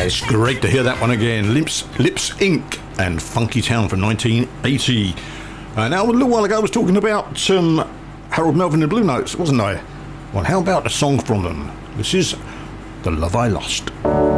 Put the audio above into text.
It's great to hear that one again. Lips Inc. and Funky Town from 1980. Now, a little while ago I was talking about Harold Melvin and Blue Notes, wasn't I? Well, how about a song from them? This is The Love I Lost.